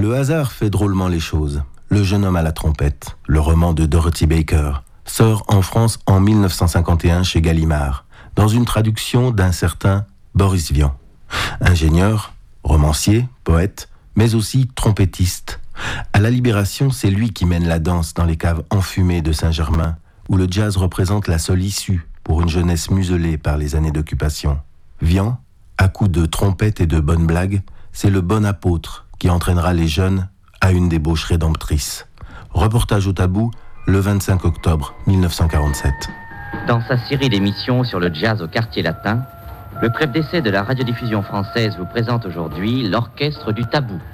Le hasard fait drôlement les choses. Le jeune homme à la trompette, le roman de Dorothy Baker, sort en France en 1951 chez Gallimard, dans une traduction d'un certain Boris Vian. Ingénieur, romancier, poète, mais aussi trompettiste. À la Libération, c'est lui qui mène la danse dans les caves enfumées de Saint-Germain, où le jazz représente la seule issue pour une jeunesse muselée par les années d'occupation. Vian, à coups de trompette et de bonnes blagues, c'est le bon apôtre qui entraînera les jeunes à une débauche rédemptrice. Reportage au Tabou, le 25 octobre 1947. Dans sa série d'émissions sur le jazz au quartier latin, le Crêpe d'essai de la radiodiffusion française vous présente aujourd'hui l'Orchestre du Tabou.